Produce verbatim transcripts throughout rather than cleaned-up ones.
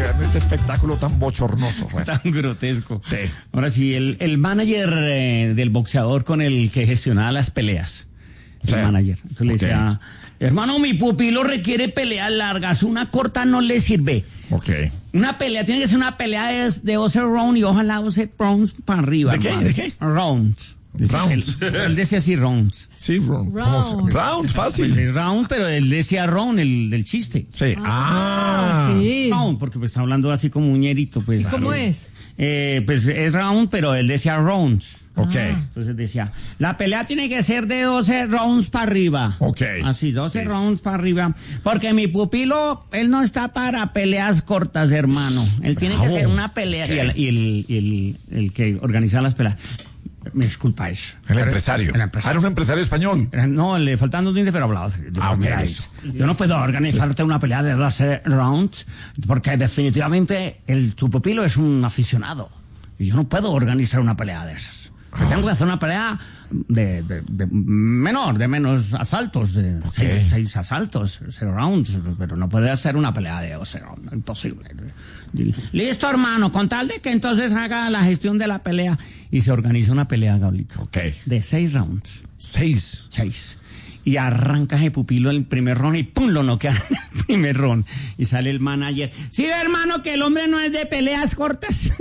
vean este espectáculo tan bochornoso. Bueno. Tan grotesco. Sí. Ahora sí, el, el manager eh, del boxeador con el que gestionaba las peleas. El Sí. manager. Entonces le Ok. decía, hermano, mi pupilo requiere peleas largas, una corta no le sirve. Ok. Una pelea, tiene que ser una pelea de, de doce rounds y ojalá doce rounds para arriba. ¿De qué? hermano. ¿De qué? Rounds. Rounds. Él, él decía así rounds. Sí, round. Round. Round, Pues fácil. es round, pero él decía round, el del chiste. Sí. Ah. Ah, sí. Round, porque pues está hablando así como un ñerito, pues. ¿Y cómo Claro. es? Eh, pues es round, pero él decía rounds. Ok. Entonces decía, la pelea tiene que ser de doce rounds para arriba. Ok. Así, doce Sí. rounds para arriba. Porque mi pupilo, él no está para peleas cortas, hermano. Él tiene que Bravo. hacer una pelea. Ok. Y, el, y el, y el, el que organiza las peleas. Me disculpa eso. El empresario. El Ah, empresario. era un empresario español. Eh, No, le faltan dos dientes, pero hablaba. Ah, ok, Mira listo. eso. Yo no puedo organizarte una pelea de doce rounds porque definitivamente el, tu pupilo es un aficionado. Y yo no puedo organizar una pelea de esas. Yo tengo que hacer una pelea de, de, de menor, de menos asaltos, de Ok. seis, seis asaltos, cero rounds, pero no puede hacer una pelea de doce rounds, imposible. Listo, hermano, con tal de que entonces haga la gestión de la pelea y se organiza una pelea, Gablito. Ok. De seis rounds. Seis. Seis. Y arranca ese pupilo en el primer round y pum, lo noquea en el primer round. Y sale el manager. Sí, hermano, que el hombre no es de peleas cortas.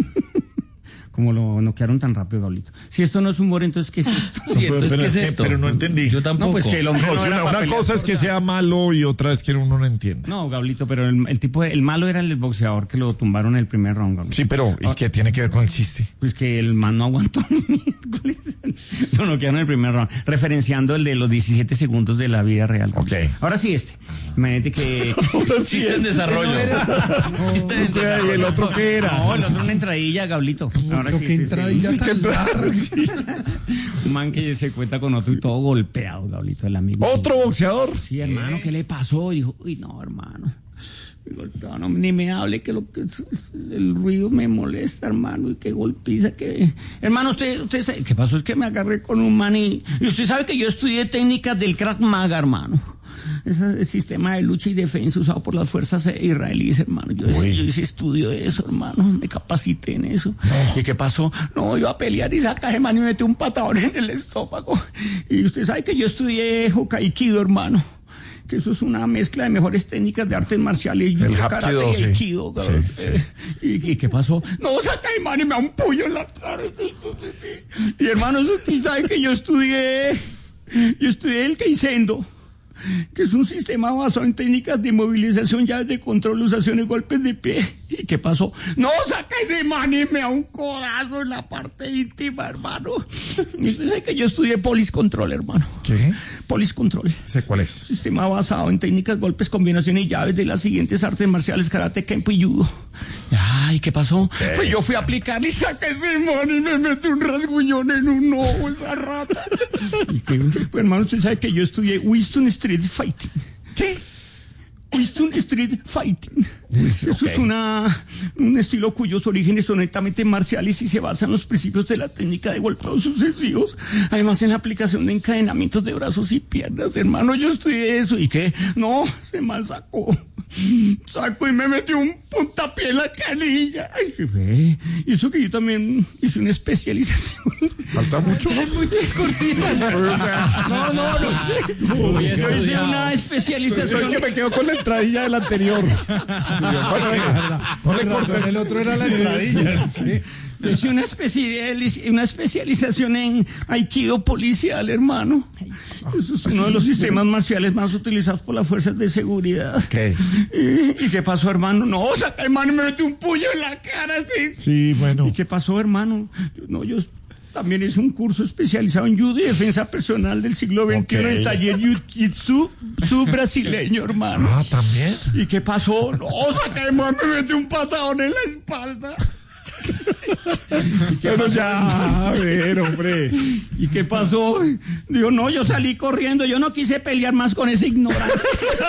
Como lo noquearon tan rápido, Gablito. Si esto no es humor, entonces, ¿qué es esto? Sí, entonces, ¿qué es esto? Pero no entendí. Yo tampoco. No, pues que el hombre No, no si era una, para una peleas cosa es que sea malo y otra es que uno no entiende. No, Gablito, pero el, el tipo, de- el malo era el boxeador que lo tumbaron en el primer round, Gablito. Sí, pero ¿y qué tiene que ver con el chiste? Pues que el man no aguantó ni miércoles. Lo noquearon en el primer round, referenciando el de los diecisiete segundos de la vida real. Ok. Ahora sí este. Imagínate que... Chiste en desarrollo. Chiste en O sea, ¿y el desarrollo. otro qué era? No, el otro una entradilla, Gablito. Ahora Pero sí, qué sí, sí. entradilla tan larga. Un man que se cuenta con otro y todo golpeado, Gablito, el amigo. ¿Otro boxeador? Sí, hermano, ¿qué le pasó? Y dijo, uy, no, hermano. Me golpeó, no, ni me hable, que lo que el ruido me molesta, hermano, y qué golpiza que... Hermano, usted, usted sabe, ¿qué pasó? Es que me agarré con un man y, y usted sabe que yo estudié técnicas del Krav Maga, hermano. Ese es el sistema de lucha y defensa usado por las fuerzas israelíes, hermano. Yo, Uy. yo hice estudio de eso, hermano. Me capacité en eso. ¿Y qué pasó? No, iba a pelear y saca ese man y me metió un patadón en el estómago. Y usted sabe que yo estudié Hokaikido, hermano. Que eso es una mezcla de mejores técnicas de artes marciales, judo, El karate Hapkido, y sí. aikido. Sí, cabrón. sí. Eh, ¿Y, ¿Y qué pasó? No, saca el man y me da un puño en la cara. Y hermano, usted sabe que yo estudié, yo estudié el Keisendo, que es un sistema basado en técnicas de movilización, llaves de control, usaciones, golpes de pie. ¿Y qué pasó? No, saca ese man y me da un codazo en la parte íntima, hermano. Y usted sabe que yo estudié Police Control, hermano. ¿Qué? Police Control. ¿Sé cuál es? Sistema basado en técnicas, golpes, combinaciones y llaves de las siguientes artes marciales: karate, kempo y judo. Ay, ¿qué pasó? Pues yo fui a aplicar y saqué ese man y me metí un rasguñón en un ojo, esa rata. Y que, pues, hermano, usted sabe que yo estudié Winston Street Fighting. ¿Qué? Winston Street Fighting. Eso ok. es una, un estilo cuyos orígenes son netamente marciales y se basa en los principios de la técnica de golpeos sucesivos. Además, en la aplicación de encadenamientos de brazos y piernas. Hermano, yo estudié eso. ¿Y qué? No, se me sacó. Sacó y me metió un puntapié en la canilla. Ay, ve. Y eso que yo también hice una especialización. ¿Falta mucho? Muchas cortinas. No, no, no sé. Muy Yo hice estudiado. una especialización. Es que me quedo con la entradilla del anterior. Bueno, venga, no le Con razón, corten. el otro era la entradilla. Sí. Hice una, especializ- una especialización en Aikido policial, hermano. Eso es uno de los sistemas marciales más utilizados por las fuerzas de seguridad. ¿Qué? ¿Y, y qué pasó, hermano? No, saca, hermano, me metió un puño en la cara, sí. Sí, bueno. ¿Y qué pasó, hermano? No, yo también hice un curso especializado en judo y defensa personal del siglo veintiuno en el Ok. taller Jiu-Jitsu su brasileño, hermano. Ah, ¿también? ¿Y qué pasó? No, saca, hermano, me metió un patadón en la espalda. Pero ya, a ver, hombre. ¿Y qué pasó? Digo, no, yo salí corriendo, yo no quise pelear más con ese ignorante.